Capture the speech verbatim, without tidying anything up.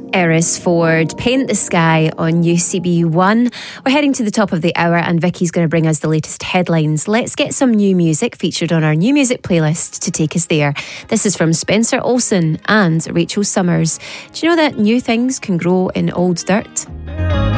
Eris Ford, Paint the Sky on U C B one. We're heading to the top of the hour and Vicky's going to bring us the latest headlines. Let's get some new music featured on our new music playlist to take us there. This is from Spencer Olsen and Rachel Summers. Do you know that new things can grow in old dirt?